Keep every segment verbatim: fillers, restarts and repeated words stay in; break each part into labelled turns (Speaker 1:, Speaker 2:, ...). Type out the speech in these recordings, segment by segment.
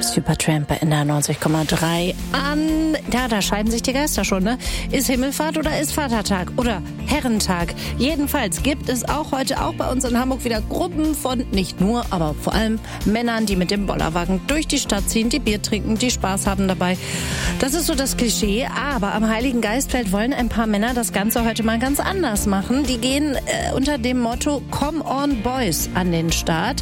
Speaker 1: Supertramp bei N D R neunzig Komma drei an. Ja, da scheiden sich die Geister schon, ne? Ist Himmelfahrt oder ist Vatertag oder Herrentag? Jedenfalls gibt es auch heute auch bei uns in Hamburg wieder Gruppen von nicht nur, aber vor allem Männern, die mit dem Bollerwagen durch die Stadt ziehen, die Bier trinken, die Spaß haben dabei. Das ist so das Klischee, aber am Heiligen Geistfeld wollen ein paar Männer das Ganze heute mal ganz anders machen. Die gehen äh, unter dem Motto Come on Boys an den Start.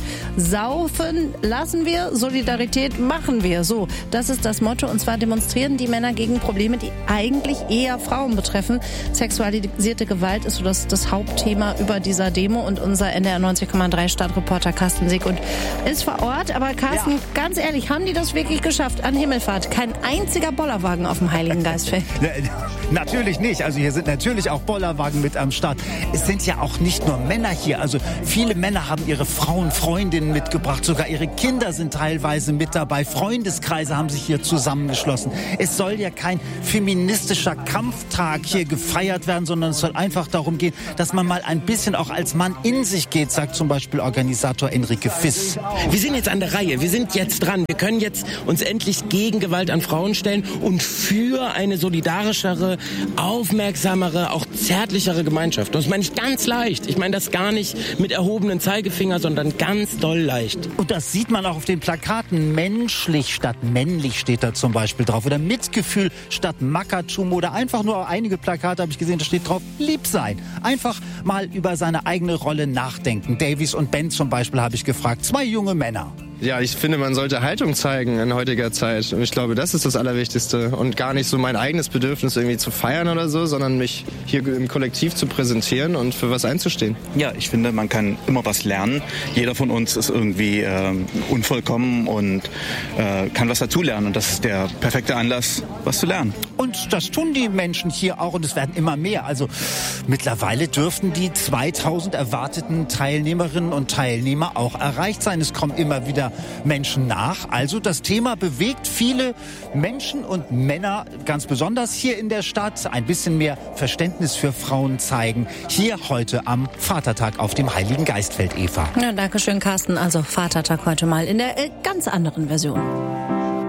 Speaker 1: Saufen lassen wir, Solidarität machen wir. So, das ist das Motto. Und zwar demonstrieren die Männer gegen Probleme, die eigentlich eher Frauen betreffen. Sexualisierte Gewalt ist so das, das Hauptthema über dieser Demo. Und unser N D R neunzig Komma drei Stadtreporter Carsten Siegund ist vor Ort. Aber Carsten, ja. ganz ehrlich, haben die das wirklich geschafft an Himmelfahrt? Kein einziger Bollerwagen auf dem Heiligen Geistfeld.
Speaker 2: Natürlich nicht. Also hier sind natürlich auch Bollerwagen mit am Start. Es sind ja auch nicht nur Männer hier. Also viele Männer haben ihre Frauen, Freundinnen mitgebracht. Sogar ihre Kinder sind teilweise mit dabei. Freundeskreise haben sich hier zusammengeschlossen. Es soll ja kein feministischer Kampftag hier gefeiert werden, sondern es soll einfach darum gehen, dass man mal ein bisschen auch als Mann in sich geht, sagt zum Beispiel Organisator Enrique Fiss.
Speaker 3: Wir sind jetzt an der Reihe. Wir sind jetzt dran. Wir können jetzt uns endlich gegen Gewalt an Frauen stellen und für eine solidarischere, aufmerksamere, auch zärtlichere Gemeinschaft. Das meine ich ganz leicht. Ich meine das gar nicht mit erhobenen Zeigefinger, sondern ganz doll leicht.
Speaker 2: Und das sieht man auch auf den Plakaten. Menschlich statt männlich steht da zum Beispiel drauf. Oder Mitgefühl statt Mackertum. Oder einfach nur einige Plakate habe ich gesehen, da steht drauf, lieb sein. Einfach mal über seine eigene Rolle nachdenken. Davies und Ben zum Beispiel habe ich gefragt. Zwei junge Männer.
Speaker 4: Ja, ich finde, man sollte Haltung zeigen in heutiger Zeit. Und ich glaube, das ist das Allerwichtigste. Und gar nicht so mein eigenes Bedürfnis irgendwie zu feiern oder so, sondern mich hier im Kollektiv zu präsentieren und für was einzustehen.
Speaker 5: Ja, ich finde, man kann immer was lernen. Jeder von uns ist irgendwie äh, unvollkommen und äh, kann was dazulernen. Und das ist der perfekte Anlass, was zu lernen.
Speaker 2: Und das tun die Menschen hier auch und es werden immer mehr. Also mittlerweile dürften die zweitausend erwarteten Teilnehmerinnen und Teilnehmer auch erreicht sein. Es kommen immer wieder Menschen nach. Also das Thema bewegt viele Menschen und Männer ganz besonders hier in der Stadt. Ein bisschen mehr Verständnis für Frauen zeigen. Hier heute am Vatertag auf dem Heiligen Geistfeld, Eva.
Speaker 1: Ja, danke schön, Carsten. Also Vatertag heute mal in der äh, ganz anderen Version.